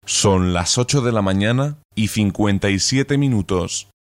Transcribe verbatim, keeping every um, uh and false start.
Son las ocho de la mañana y cincuenta y siete minutos.